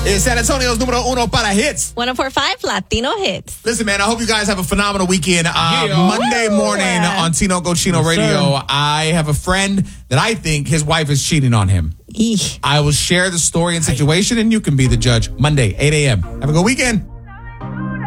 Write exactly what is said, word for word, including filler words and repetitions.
is San Antonio's numero uno para hits. one oh four point five Latino Hits. Listen, man, I hope you guys have a phenomenal weekend. Uh, Yeah. Monday morning on Tinoco Chino Yes, Radio, sir. I have a friend that I think his wife is cheating on him. Eesh. I will share the story and situation, and you can be the judge. Monday, eight a.m. Have a good weekend.